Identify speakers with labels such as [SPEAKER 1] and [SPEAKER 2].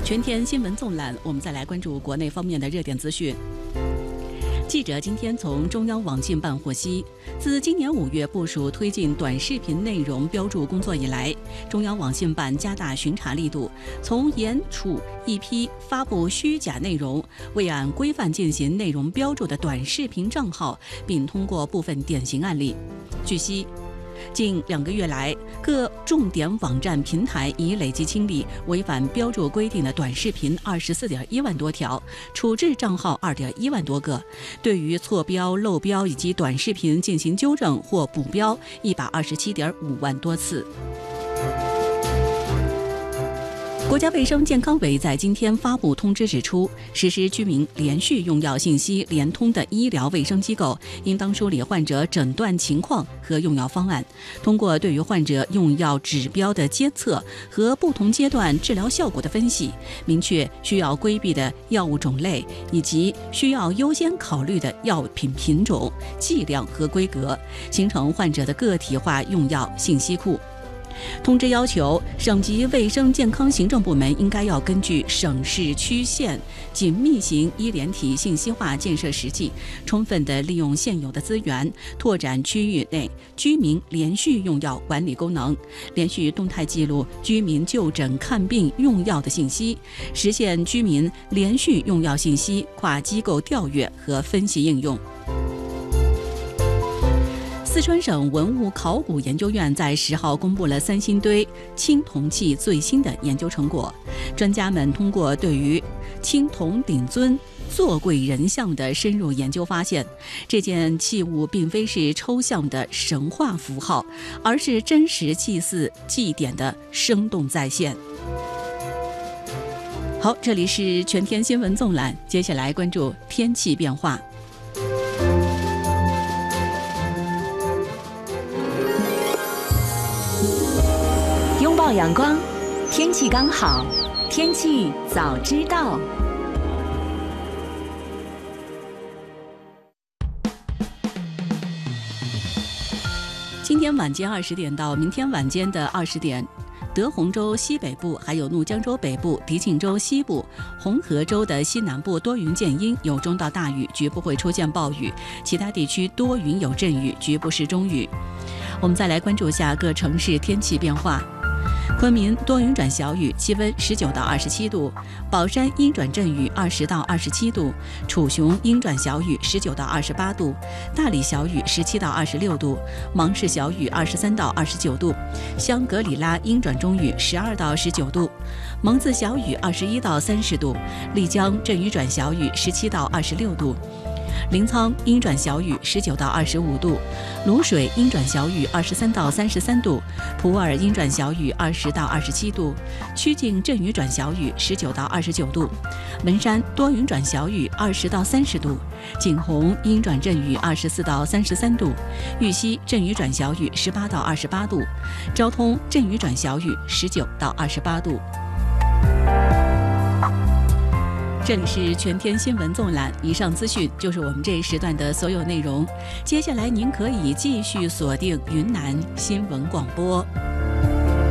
[SPEAKER 1] 全天新闻纵览，我们再来关注国内方面的热点资讯。记者今天从中央网信办获悉，自今年5月部署推进短视频内容标注工作以来，中央网信办加大巡查力度，从严处一批发布虚假内容、未按规范进行内容标注的短视频账号，并通过部分典型案例。据悉，近2个月来，各重点网站平台已累计清理违反标注规定的短视频24.1万多条，处置账号2.1万多个，对于错标、漏标以及短视频进行纠正或补标127.5万多次。国家卫生健康委在今天发布通知指出，实施居民连续用药信息联通的医疗卫生机构，应当梳理患者诊断情况和用药方案，通过对于患者用药指标的监测和不同阶段治疗效果的分析，明确需要规避的药物种类以及需要优先考虑的药品品种、剂量和规格，形成患者的个体化用药信息库。通知要求，省级卫生健康行政部门应该要根据省市区县紧密型医联体信息化建设实际，充分地利用现有的资源，拓展区域内居民连续用药管理功能，连续动态记录居民就诊看病用药的信息，实现居民连续用药信息跨机构调阅和分析应用。四川省文物考古研究院在10号公布了3星堆青铜器最新的研究成果。专家们通过对于青铜鼎尊坐跪人像的深入研究发现，这件器物并非是抽象的神话符号，而是真实祭祀祭典的生动再现。好，这里是全天新闻纵览，接下来关注天气变化。
[SPEAKER 2] 拥抱阳光，天气刚好，天气早知道。
[SPEAKER 1] 今天晚间20点到明天晚间的20点，德宏州西北部、还有怒江州北部、迪庆州西部、红河州的西南部多云见阴，有中到大雨，局部会出现暴雨；其他地区多云有阵雨，局部是中雨。我们再来关注下各城市天气变化。昆明多云转小雨，气温19到27度；宝山阴转阵雨20到27度；楚雄阴转小雨19到28度；大理小雨17到26度；芒市小雨23到29度；香格里拉阴转中雨12到19度；蒙自小雨21到30度；丽江阵雨转小雨17到26度；临沧阴转小雨19到25度；卤水阴转小雨23到33度；普洱阴转小雨20到27度；曲靖阵雨转小雨19到29度；文山多云转小雨20到30度；景洪阴转阵雨24到33度；玉溪阵雨转小雨18到28度；昭通阵雨转小雨19到28度。这里是全天新闻纵览，以上资讯就是我们这一时段的所有内容。接下来您可以继续锁定云南新闻广播。